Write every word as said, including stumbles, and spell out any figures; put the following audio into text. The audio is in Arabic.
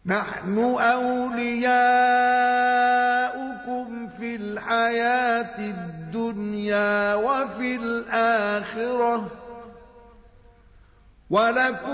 نحن أولياؤكم في الحياة الدنيا وفي الآخرة ولكم